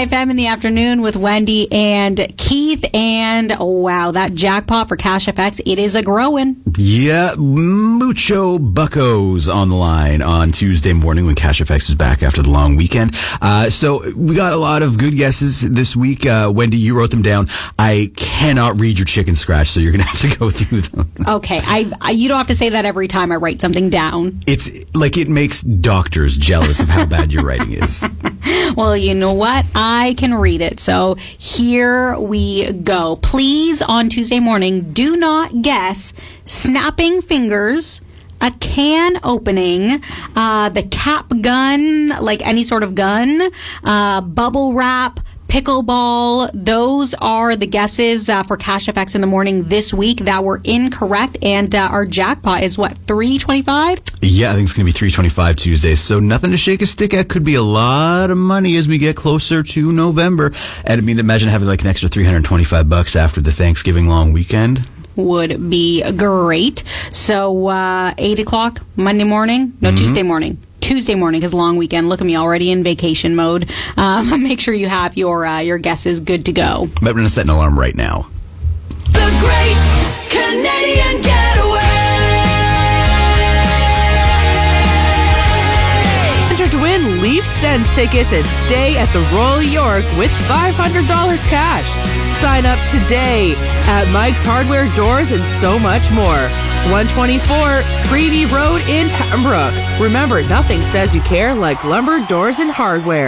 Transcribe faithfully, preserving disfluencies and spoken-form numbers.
F M in the afternoon with Wendy and Keith. And oh, wow, that jackpot for Cash F X, it is a growing. Yeah, mucho buckos on the line on Tuesday morning when Cash F X is back after the long weekend. Uh, so we got a lot of good guesses this week. Uh, Wendy, you wrote them down. I cannot read your chicken scratch, so you're going to have to go through them. Okay, I, I you don't have to say that every time I write something down. It's like it makes doctors jealous of how bad your writing is. Well, you know what? I can read it. So here we go. Please, on Tuesday morning, do not guess snapping fingers, a can opening, uh, the cap gun, like any sort of gun, uh, bubble wrap, pickleball. Those are the guesses uh, for Cash F X in the morning this week that were incorrect. And uh, our jackpot is what, three twenty-five? Yeah, I think it's going to be three twenty-five Tuesday. So nothing to shake a stick at. Could be a lot of money as we get closer to November. And I mean, imagine having like an extra three hundred twenty-five bucks after the Thanksgiving long weekend. Would be great. So uh, eight o'clock Monday morning, no, mm-hmm. Tuesday morning. Tuesday morning is long weekend. Look at me, already in vacation mode. Uh, make sure you have your uh, your guesses good to go. But I'm going to set an alarm right now. The Great Canadian Getaway. Enter to win Leafs Sens tickets and stay at the Royal York with five hundred dollars cash. Sign up today at Mike's Hardware, Doors, and so much more. one twenty-four Creedy Road in Pembroke. Remember, nothing says you care like lumber, doors, and hardware.